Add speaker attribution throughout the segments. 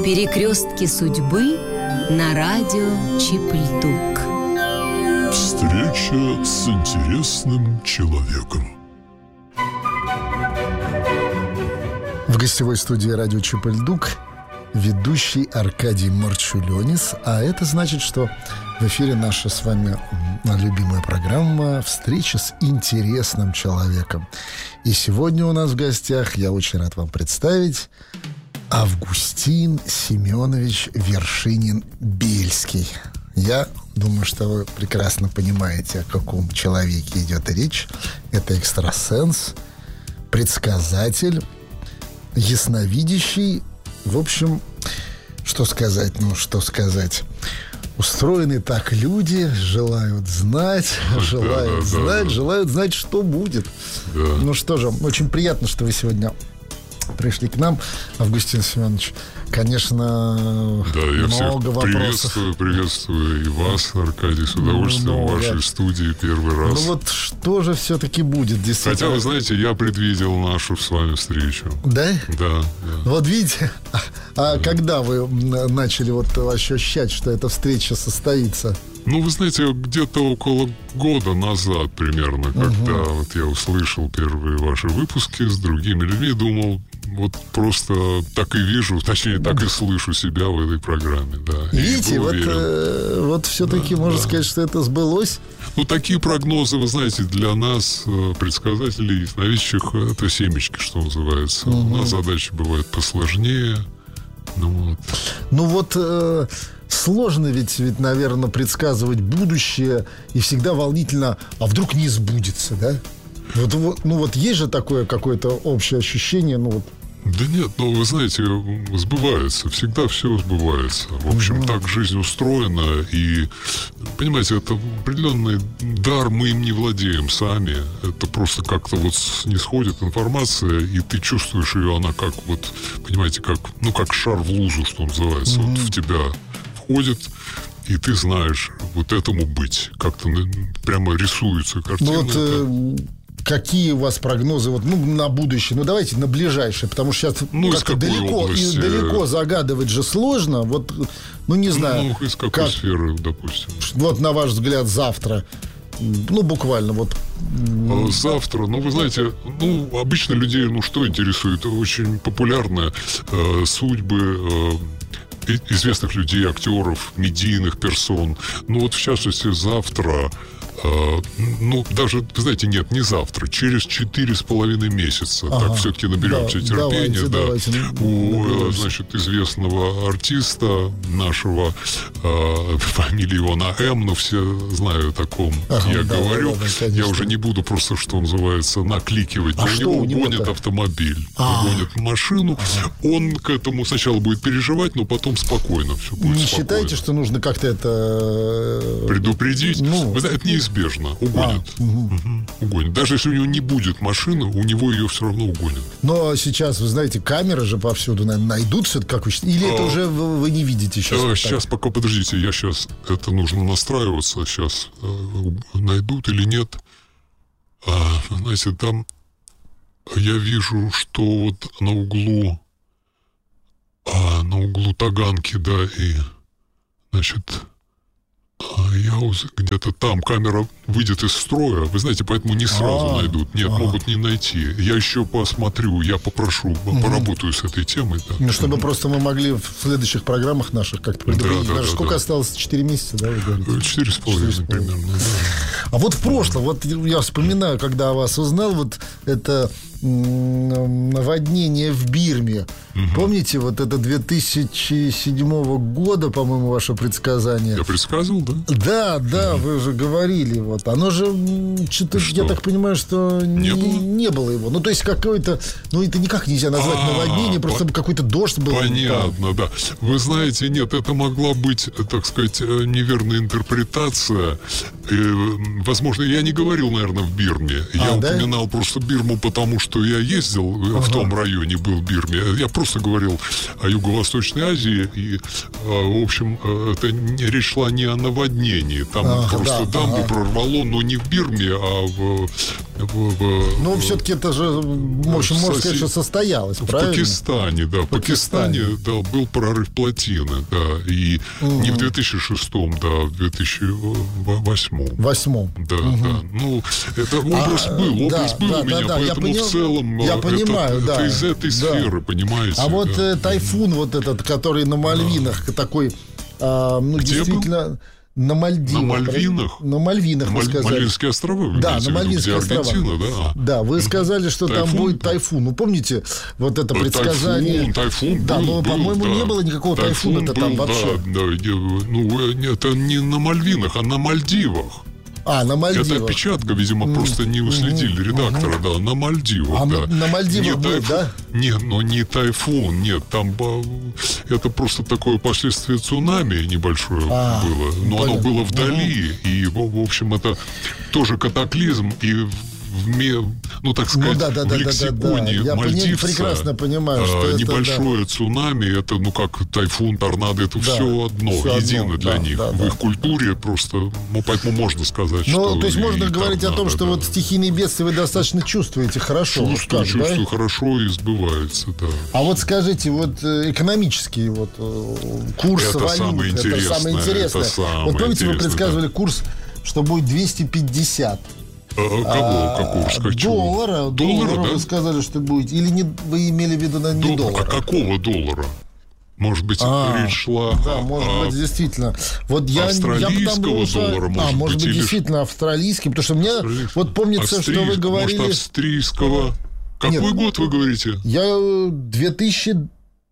Speaker 1: Перекрестки судьбы на радио Чип-Льдук.
Speaker 2: Встреча с интересным человеком.
Speaker 3: В гостевой студии радио Чип-Льдук ведущий Аркадий Марчулёнис. А это значит, что в эфире наша с вами любимая программа «Встреча с интересным человеком». И сегодня у нас в гостях, я очень рад вам представить, Августин Семенович Вершинин-Бельский. Я думаю, что вы прекрасно понимаете, о каком человеке идет речь. Это экстрасенс, предсказатель, ясновидящий. В общем, что сказать? Устроены так люди, желают знать, желают знать, что будет. Да. Ну что же, очень приятно, что вы сегодня пришли к нам, Августин Семенович. Конечно,
Speaker 2: да, я
Speaker 3: много вопросов.
Speaker 2: Приветствую и вас, Аркадий, с удовольствием в вашей студии первый раз.
Speaker 3: Ну вот что же все-таки будет, действительно?
Speaker 2: Хотя, вы знаете, я предвидел нашу с вами встречу.
Speaker 3: Да?
Speaker 2: Да.
Speaker 3: Вот видите, когда вы начали вот ощущать, что эта встреча состоится?
Speaker 2: Ну, вы знаете, где-то около года назад примерно, когда вот я услышал первые ваши выпуски с другими людьми, думал, вот просто так и вижу, точнее, так и слышу себя в этой программе, да.
Speaker 3: Видите, вот все-таки можно сказать, что это сбылось.
Speaker 2: Ну, такие прогнозы, вы знаете, для нас, предсказателей, ясновидящих, это семечки, что называется. У нас задачи бывают посложнее.
Speaker 3: Сложно ведь, наверное, предсказывать будущее, и всегда волнительно, а вдруг не сбудется, да? Вот есть же такое какое-то общее ощущение,
Speaker 2: Да нет, вы знаете, сбывается, всегда все сбывается. В общем, так жизнь устроена, и, понимаете, это определенный дар, мы им не владеем сами. Это просто как-то вот снисходит информация, и ты чувствуешь ее, она как вот, понимаете, как шар в лузу, что называется, вот в тебя входит, и ты знаешь, вот этому быть. Как-то прямо рисуется картина.
Speaker 3: Какие у вас прогнозы на будущее? Давайте на ближайшее, потому что сейчас как-то далеко загадывать же сложно. Не знаю.
Speaker 2: Из какой сферы, допустим?
Speaker 3: Вот на ваш взгляд завтра. Буквально
Speaker 2: Завтра, вы знаете, обычно людей, что интересует? Очень популярно судьбы известных людей, актеров, медийных персон. В частности, завтра... даже, вы знаете, нет, не завтра, через 4,5 месяца. Так все-таки наберемся терпения.
Speaker 3: Давайте,
Speaker 2: у известного артиста нашего, фамилия его на М, все знают о ком я говорю. Я уже не буду просто, что называется, накликивать. У него угонит автомобиль, угонит машину. Он к этому сначала будет переживать, но потом спокойно все будет.
Speaker 3: Не считаете, что нужно как-то это...
Speaker 2: предупредить? Вы знаете, это неизбежно. Угонят. Угонят. Даже если у него не будет машины, у него ее все равно угонят. Но
Speaker 3: сейчас, вы знаете, камеры же повсюду, наверное, найдутся, как вы считаете? Или это уже вы не видите сейчас?
Speaker 2: Сейчас пока, подождите, это нужно настраиваться. Сейчас найдут или нет. Знаете, там я вижу, что вот на углу Таганки, и, где-то там камера выйдет из строя. Вы знаете, поэтому не сразу найдут. Нет, могут не найти. Я еще посмотрю, я попрошу, поработаю с этой темой. Да.
Speaker 3: Чтобы просто мы могли в следующих программах наших как-то предупредить. Сколько осталось? 4 месяца, да, вы говорите?
Speaker 2: 4,5 примерно, да.
Speaker 3: А в прошлом, я вспоминаю, когда о вас узнал, это наводнение в Бирме. Помните, это 2007 года, по-моему, ваше предсказание?
Speaker 2: Я предсказывал, да?
Speaker 3: Да, вы же говорили. Оно же, я так понимаю, что не было его. То есть какое-то... это никак нельзя назвать наводнение, просто какой-то дождь был.
Speaker 2: Понятно, да. Вы знаете, нет, это могла быть, так сказать, неверная интерпретация. Возможно, я не говорил, наверное, в Бирме. Я упоминал просто Бирму, потому что что я ездил в том районе, был в Бирме. Я просто говорил о Юго-Восточной Азии. И, в общем, это речь шла не о наводнении. Там просто дамбу прорвало, но не в Бирме, а
Speaker 3: ну, все-таки это же, можно сказать, что состоялось, правильно?
Speaker 2: В Пакистане, да. В Пакистане, да, был прорыв плотины, да. И не в 2006-м, да, в 2008-м. Да. Ну, это образ был у меня, поэтому в целом это из этой сферы, понимаете.
Speaker 3: А вот тайфун вот этот, который на Мальвинах, такой, ну, действительно... На Мальдивах. На Мальвинах, вы сказали.
Speaker 2: Мальвинские острова,
Speaker 3: да, на Мальвинские острова.
Speaker 2: Аргентина, да.
Speaker 3: Да, вы сказали, что там будет тайфун. Ну, помните, вот это предсказание...
Speaker 2: Тайфун
Speaker 3: да, но, по-моему, не было никакого тайфуна-то там вообще.
Speaker 2: Да, ну, это не на Мальвинах, а на Мальдивах.
Speaker 3: На Мальдивах.
Speaker 2: Это опечатка, видимо, просто не уследили редактора, да, на Мальдивах. Да.
Speaker 3: На Мальдивах был, да?
Speaker 2: Нет, но не тайфун, нет, там это просто такое последствие цунами небольшое было, но оно было вдали, и, в общем, это тоже катаклизм, и ну, так сказать, в лексиконе мальдивца.
Speaker 3: Я прекрасно понимаю, что
Speaker 2: небольшое цунами, это, ну, как тайфун, торнадо, это все одно, едино для них. В их культуре просто, ну, поэтому можно сказать, что...
Speaker 3: Ну, то есть можно говорить о том, что вот стихийные бедствия вы достаточно чувствуете хорошо.
Speaker 2: Чувствую хорошо и сбывается, да.
Speaker 3: А вот скажите, вот экономический вот курс валют, это самое интересное. Вот помните, вы предсказывали курс, что будет 250.
Speaker 2: Какой курс?
Speaker 3: Доллара,
Speaker 2: да?
Speaker 3: Вы сказали, что будет. Или не, вы имели в виду не доллара?
Speaker 2: А какого доллара? Может быть, речь шла
Speaker 3: может быть, действительно. Вот
Speaker 2: австралийского доллара,
Speaker 3: может быть, действительно австралийский, потому что мне вот помнится, что вы говорили...
Speaker 2: Может, австрийского... Какой год вы говорите?
Speaker 3: Я 2020.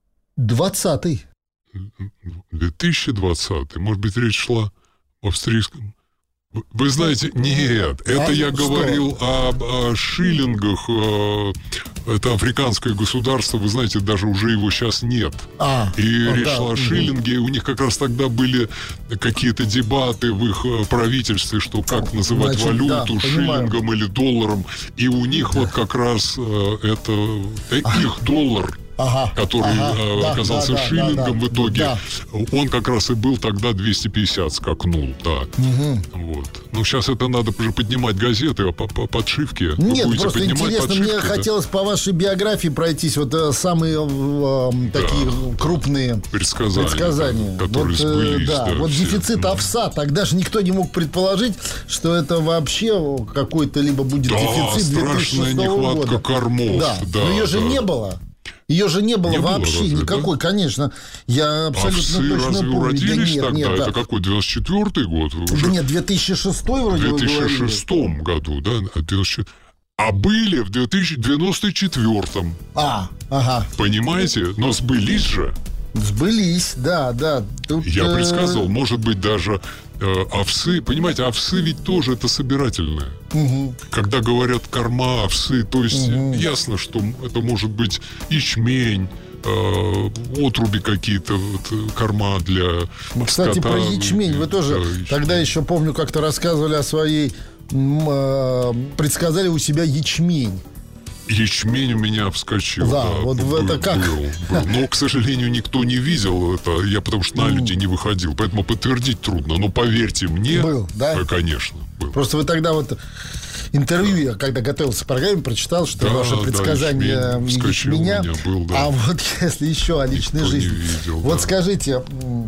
Speaker 2: 2020. Может быть, речь шла об австрийском... Вы знаете, нет, это я говорил о шиллингах. Это африканское государство, вы знаете, даже уже его сейчас нет. И речь шла о шиллинге, и у них как раз тогда были какие-то дебаты в их правительстве, что как называть валюту, шиллингом или долларом. И у них вот как раз это их доллар, который оказался шиллингом в итоге, он как раз и был тогда 250, скакнул, Вот. Ну, сейчас это надо уже поднимать газеты, подшивки.
Speaker 3: Нет, просто интересно, мне хотелось по вашей биографии пройтись вот самые такие крупные предсказания.
Speaker 2: Которые сбылись.
Speaker 3: Вот дефицит овса, тогда же никто не мог предположить, что это вообще какой-то либо будет дефицит 2006 года.
Speaker 2: Страшная нехватка кормов.
Speaker 3: Но ее же не было. Ее же не было вообще никакой, конечно. Я абсолютно точно помню.
Speaker 2: Уродились тогда? Это какой, 94-й год?
Speaker 3: Да нет, 2006-й вроде
Speaker 2: в 2006 году, да? А были в 2094-м. Понимаете? Но сбылись же.
Speaker 3: Сбылись, да. Тут,
Speaker 2: я предсказывал, может быть, даже овсы. Понимаете, овсы ведь тоже это собирательное. Когда говорят корма, овсы, то есть ясно, что это может быть ячмень, отруби какие-то, корма для
Speaker 3: Кстати,
Speaker 2: скота.
Speaker 3: про ячмень вы тоже тогда еще, помню, как-то рассказывали о своей... предсказали у себя ячмень.
Speaker 2: Ячмень у меня вскочил.
Speaker 3: Вот в это как?
Speaker 2: Был. Но, к сожалению, никто не видел это. Я потому что на люди не выходил. Поэтому подтвердить трудно. Но поверьте мне,
Speaker 3: был, да?
Speaker 2: Конечно, был.
Speaker 3: Просто вы тогда вот интервью, я когда готовился к программе, прочитал, что ваше предсказание ячменя.
Speaker 2: Был,
Speaker 3: А вот если еще о личной жизни. Вот скажите,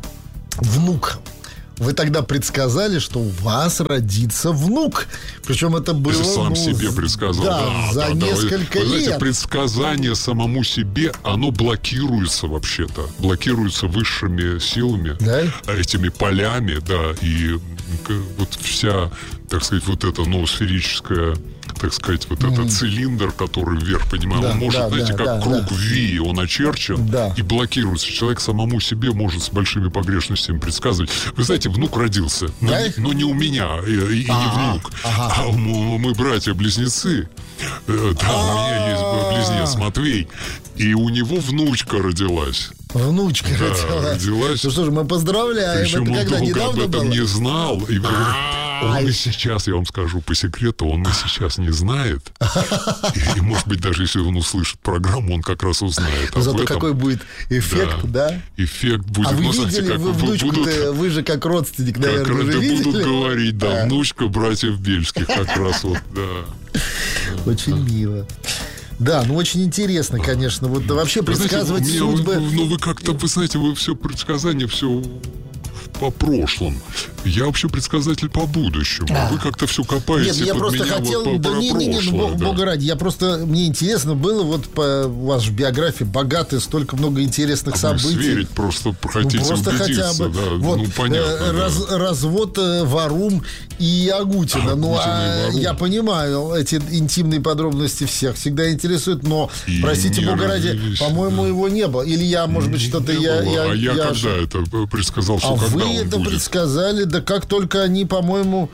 Speaker 3: внук. Вы тогда предсказали, что у вас родится внук. Причем это было...
Speaker 2: Ты сам себе предсказал.
Speaker 3: За несколько лет.
Speaker 2: Знаете, предсказание самому себе, оно блокируется вообще-то. Блокируется высшими силами. Этими полями, и вот вся, так сказать, вот эта ноосферическая, так сказать, вот этот цилиндр, который вверх, понимаю, он может, знаете, как круг V, он очерчен и блокируется. Человек самому себе может с большими погрешностями предсказывать. Вы знаете, внук родился, но не у меня и не внук, а мы братья-близнецы. У меня есть близнец Матвей, и у него внучка родилась.
Speaker 3: Родилась. Ну что ж, мы поздравляем.
Speaker 2: Причем
Speaker 3: это когда
Speaker 2: он долго
Speaker 3: недавно
Speaker 2: об этом
Speaker 3: было?
Speaker 2: не знал. он и сейчас, я вам скажу по секрету, он и сейчас не знает. И, может быть, даже если он услышит программу, он как раз узнает об
Speaker 3: Зато
Speaker 2: этом.
Speaker 3: какой будет эффект, да?
Speaker 2: Эффект будет.
Speaker 3: А вы
Speaker 2: знаете,
Speaker 3: видели,
Speaker 2: как
Speaker 3: вы внучку-то, вы же как родственник, наверное,
Speaker 2: как
Speaker 3: уже видели?
Speaker 2: будут говорить, да, внучка братьев Бельских как раз вот, да.
Speaker 3: Очень мило. Да, ну очень интересно, конечно. Вот вообще предсказывать судьбы.
Speaker 2: Вы как-то, вы знаете, вы все предсказания, все по прошлому. Я вообще предсказатель по будущему. Вы как-то все копаете.
Speaker 3: Нет, я
Speaker 2: под
Speaker 3: просто
Speaker 2: меня
Speaker 3: хотел.
Speaker 2: вот
Speaker 3: Да не, Бога ради. Я просто. Мне интересно было, вот у вас же биография богатая, столько много интересных событий.
Speaker 2: Сверить просто хотите,
Speaker 3: просто
Speaker 2: убедиться,
Speaker 3: хотя бы.
Speaker 2: Да,
Speaker 3: вот,
Speaker 2: понятно.
Speaker 3: Развод Варум и Агутина. Я понимаю, эти интимные подробности всех всегда интересуют, но, простите Бога ради, по-моему, его не было. Или я, может быть, что-то я
Speaker 2: когда это предсказал, что когда
Speaker 3: вы это
Speaker 2: будет?
Speaker 3: Предсказали, да как только они, по-моему,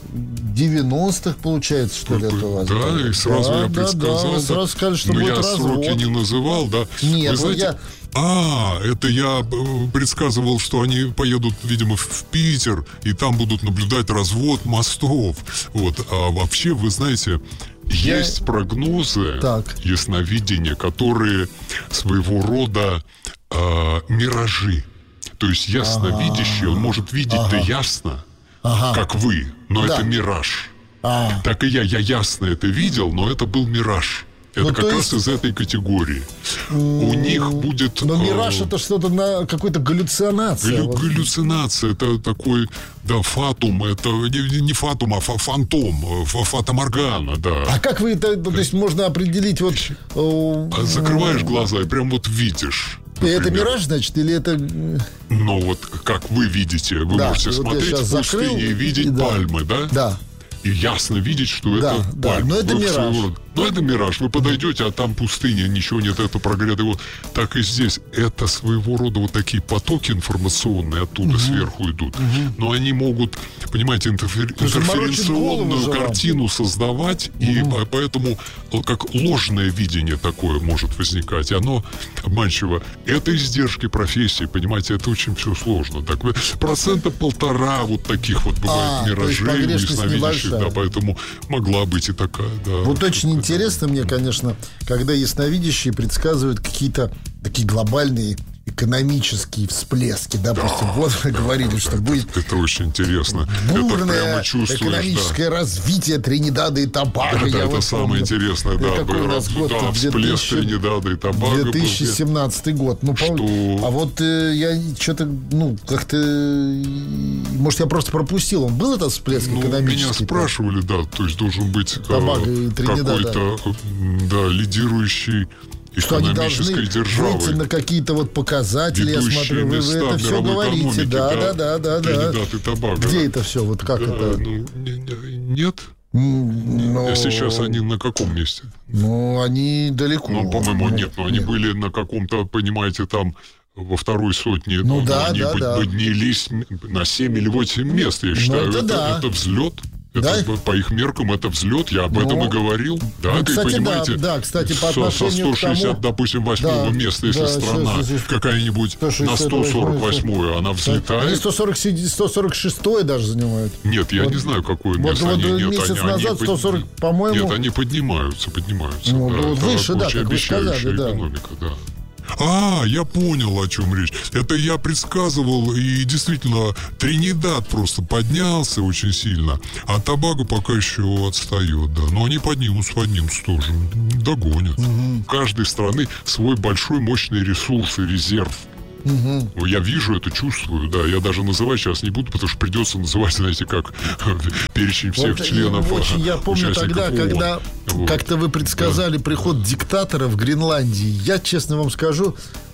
Speaker 3: 90-х, получается, что ли, это у вас.
Speaker 2: Да, и сразу я предсказал.
Speaker 3: Да, вы сразу сказали, что будет развод.
Speaker 2: Но я сроки не называл, да.
Speaker 3: Нет,
Speaker 2: вы знаете, это я предсказывал, что они поедут, видимо, в Питер, и там будут наблюдать развод мостов. Вот. А вообще, вы знаете, есть прогнозы ясновидения, которые своего рода миражи. То есть ясновидящий, он может видеть-то ясно, как вы, но это мираж. Так и я ясно это видел, но это был мираж. Это как раз из этой категории. У них будет...
Speaker 3: Но мираж это что-то на какой-то галлюцинация.
Speaker 2: Галлюцинация, это такой, да, фатум, это не фатум, а фантом, фата-моргана, да.
Speaker 3: А как вы это, то есть можно определить вот...
Speaker 2: Закрываешь глаза и прям вот видишь. Например.
Speaker 3: Это мираж, значит, или это...
Speaker 2: Ну вот, как вы видите, вы можете смотреть в пустыне и видеть пальмы, да?
Speaker 3: Да.
Speaker 2: И ясно видеть, что это пальма.
Speaker 3: Но это мираж.
Speaker 2: Но это мираж. Вы подойдете, а там пустыня, ничего нет, это прогретый. Вот так и здесь. Это своего рода вот такие потоки информационные оттуда сверху идут. Но они могут, понимаете, интерференционную картину создавать, и поэтому как ложное видение такое может возникать. И оно обманчиво. Это издержки профессии, понимаете, это очень все сложно. Так, 1% вот таких вот бывает миражей, ясновидящих, да, поэтому могла быть и такая, да.
Speaker 3: Вот очень интересно мне, конечно, когда ясновидящие предсказывают какие-то такие глобальные экономические всплески. Допустим, вот вы говорили, что будет...
Speaker 2: Это очень интересно.
Speaker 3: Бурное экономическое развитие Тринидада и Тобаго.
Speaker 2: Да, это самое интересное, да.
Speaker 3: Какой у нас год?
Speaker 2: Да, всплеск Тринидада и Тобаго.
Speaker 3: 2017 год. Ну, а вот я что-то, как-то... Может, я просто пропустил. Он был этот всплеск экономический?
Speaker 2: Меня спрашивали, да. То есть должен быть какой-то, лидирующий экономической державы.
Speaker 3: Выйти на какие-то вот показатели, я смотрю, вы это все говорите. Да.
Speaker 2: Тринидад и Тобаго.
Speaker 3: Где это все? Вот как это?
Speaker 2: Нет. Сейчас они на каком месте?
Speaker 3: Они далеко.
Speaker 2: По-моему, нет. Но они были на каком-то, понимаете, там во второй сотне. Они поднялись на 7 или 8 мест, я считаю. Это взлет. Это, по их меркам это взлет, я об этом и говорил. Да,
Speaker 3: кстати,
Speaker 2: понимаете,
Speaker 3: кстати, по отношению
Speaker 2: со 160, к тому... допустим, 8-го места, если страна какая-нибудь на 148-ю, она взлетает.
Speaker 3: Они 146-е даже занимают.
Speaker 2: Нет, я не знаю, какое место.
Speaker 3: Вот месяц назад 140, по-моему...
Speaker 2: Нет, они поднимаются.
Speaker 3: Выше, да, как вы сказали, да.
Speaker 2: Экономика, да. Я понял, о чем речь. Это я предсказывал, и действительно, Тринидад просто поднялся очень сильно, а Тобаго пока еще отстает, да. Но они поднимутся тоже, догонят. У каждой страны свой большой мощный ресурс и резерв. Я вижу это, чувствую, да. Я даже называть сейчас не буду, потому что придется называть, знаете, как перечень всех членов.
Speaker 3: Я помню тогда, когда как-то вы предсказали приход диктатора в Гренландии. Я, честно вам скажу,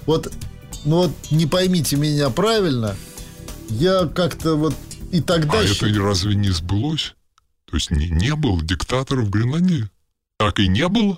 Speaker 3: не поймите меня правильно, я как-то и тогда...
Speaker 2: это разве не сбылось? То есть не было диктатора в Гренландии? Так и не было?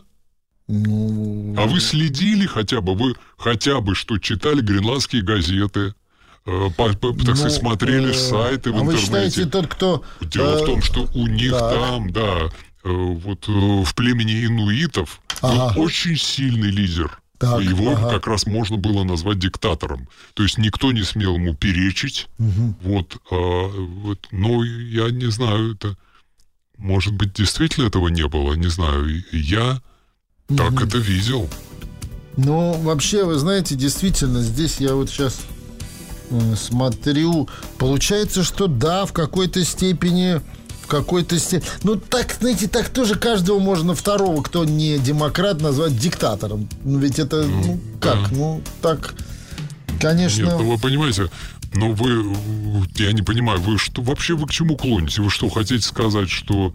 Speaker 2: А вы следили хотя бы, что читали гренландские газеты, так сказать, смотрели сайты в интернете.
Speaker 3: Вы считаете, тот, кто...
Speaker 2: Дело в том, что у них там, в племени инуитов был очень сильный лидер.
Speaker 3: Так,
Speaker 2: его
Speaker 3: ага.
Speaker 2: как раз можно было назвать диктатором. То есть никто не смел ему перечить. Вот, но я не знаю, это... Может быть, действительно этого не было, не знаю. Я так это видел.
Speaker 3: Ну, вообще, вы знаете, действительно, здесь я вот сейчас смотрю, получается, что да, в какой-то степени... Ну, так, знаете, так тоже каждого можно второго, кто не демократ, назвать диктатором. Ну, ведь это, как? Ну, так, конечно...
Speaker 2: Нет, ну, вы понимаете, но я не понимаю, вы к чему клоните? Вы что, хотите сказать, что...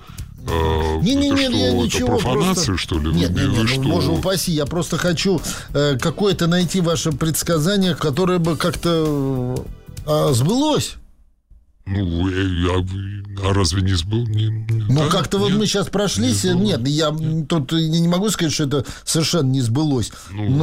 Speaker 2: это профанация, что ли?
Speaker 3: Нет, боже упаси, я просто хочу какое-то найти ваше предсказание, которое бы как-то сбылось.
Speaker 2: Ну, а разве не сбыл?
Speaker 3: Ну, как-то вот мы сейчас прошлись. Нет, я тут не могу сказать, что это совершенно не сбылось.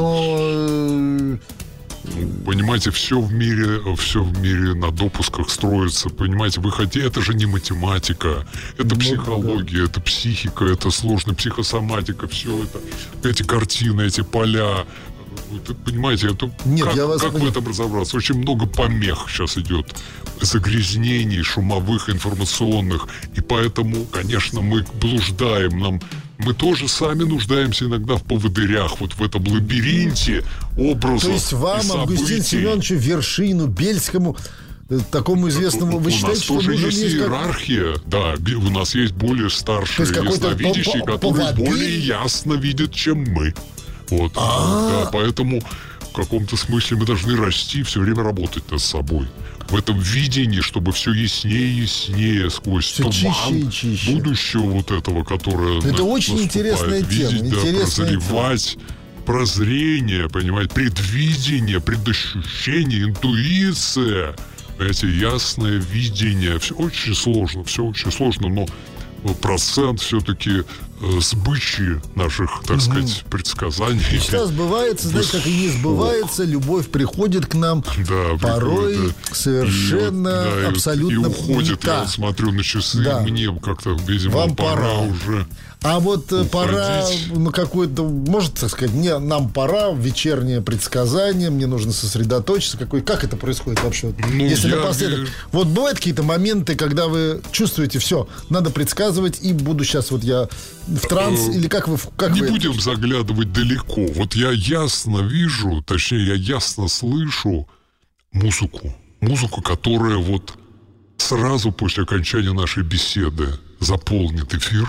Speaker 3: Но...
Speaker 2: Понимаете, все в мире на допусках строится. Понимаете, это же не математика, это психология, это психика, это сложная психосоматика, все это, эти картины, эти поля. Понимаете, это как в этом разобраться? Очень много помех сейчас идет, загрязнений шумовых, информационных, и поэтому, конечно, мы блуждаем, мы тоже сами нуждаемся иногда в поводырях, вот в этом лабиринте образов.
Speaker 3: То есть вам, Августину Семеновичу Вершинину, Бельскому, такому известному, вы считаете, что нужен
Speaker 2: есть иерархия, да, у нас есть более старшие ясновидящие, которые более ясно видят, чем мы. Вот, да, поэтому в каком-то смысле мы должны расти, все время работать над собой. В этом видении, чтобы все яснее и яснее сквозь
Speaker 3: все
Speaker 2: туман
Speaker 3: чище.
Speaker 2: будущего вот этого, которое
Speaker 3: это очень интересная тема.
Speaker 2: Видеть, прозревать, прозрение, понимаете, предвидение, предощущение, интуиция, понимаете, ясное видение. Все очень сложно, но процент все-таки сбычи наших, так сказать, предсказаний.
Speaker 3: Мечта сбывается, знаете, как и не сбывается, любовь приходит к нам, порой совершенно, абсолютно...
Speaker 2: И уходит, я смотрю на часы, мне как-то, видимо,
Speaker 3: вам
Speaker 2: пора уже...
Speaker 3: А вот уходить. Пора на какое-то, может, так сказать, нам пора в вечернее предсказание, мне нужно сосредоточиться. Как это происходит вообще? Если напоследок. Вот бывают какие-то моменты, когда вы чувствуете, все, надо предсказывать, и буду сейчас я в транс, или как вы...
Speaker 2: Не будем заглядывать далеко. Вот я ясно вижу, точнее, я ясно слышу музыку. Музыку, которая вот сразу после окончания нашей беседы заполнит эфир.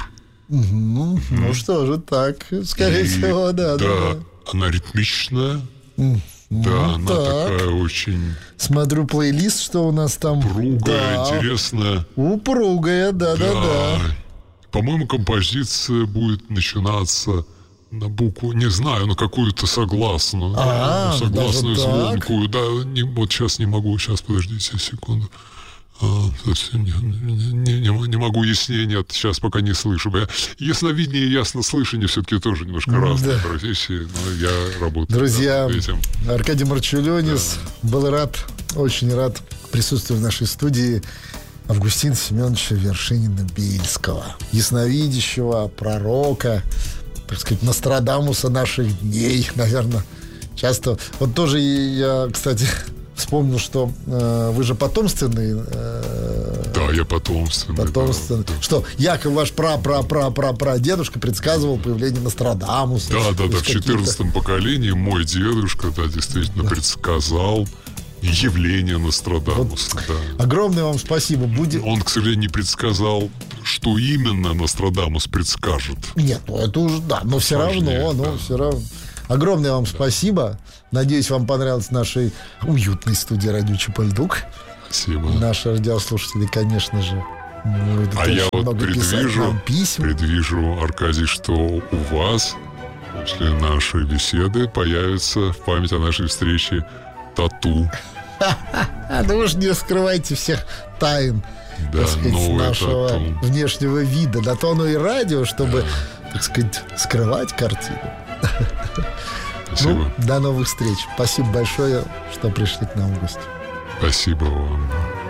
Speaker 3: Ну что же, так, скорее всего, да.
Speaker 2: Она ритмичная, она такая очень...
Speaker 3: Смотрю плейлист, что у нас там.
Speaker 2: Упругая, интересная.
Speaker 3: Упругая, да.
Speaker 2: По-моему, композиция будет начинаться на букву, не знаю, на какую-то согласную. Согласную звонкую. Да, вот сейчас не могу, подождите секунду. Не могу яснее, нет, сейчас пока не слышу. Ясновидение и яснослышание все-таки тоже немножко разные профессии, но я работаю.
Speaker 3: Друзья, Аркадий Марчулёнис был очень рад присутствию в нашей студии Августина Семеновича Вершинина-Бельского, ясновидящего, пророка, так сказать, Нострадамуса наших дней, наверное. Часто. Вот тоже я, кстати... Вспомнил, что вы же потомственный.
Speaker 2: Да, я потомственный.
Speaker 3: Да. Что якобы ваш прадедушка предсказывал появление Нострадамуса.
Speaker 2: Да, в 14-м поколении мой дедушка, действительно предсказал явление Нострадамуса.
Speaker 3: Огромное вам спасибо.
Speaker 2: Он, к сожалению, не предсказал, что именно Нострадамус предскажет.
Speaker 3: Нет, это уже, но все равно, все равно. Огромное вам спасибо. Надеюсь, вам понравилось в нашей уютной студии радио Чапальдук.
Speaker 2: Спасибо.
Speaker 3: Наши радиослушатели, конечно же,
Speaker 2: я вот предвижу, Аркадий, что у вас после нашей беседы появится в память о нашей встрече тату.
Speaker 3: Да вы же не скрывайте всех тайн, так сказать, нашего внешнего вида. Да то оно и радио, чтобы, так сказать, скрывать картину.
Speaker 2: Спасибо.
Speaker 3: До новых встреч. Спасибо большое, что пришли к нам в гости.
Speaker 2: Спасибо вам.